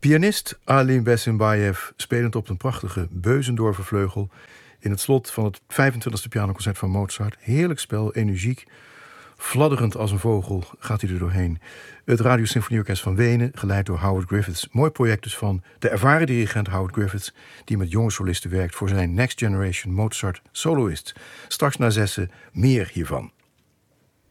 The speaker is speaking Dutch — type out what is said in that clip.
Pianist Alim Bessembayev, spelend op een prachtige Beuzendorfer-vleugel in het slot van het 25e pianoconcert van Mozart. Heerlijk spel, energiek, fladderend als een vogel gaat hij er doorheen. Het Radiosymfonieorkest van Wenen, geleid door Howard Griffiths. Mooi project dus van de ervaren dirigent Howard Griffiths, die met jonge solisten werkt voor zijn Next Generation Mozart Soloist. Straks na 6 meer hiervan.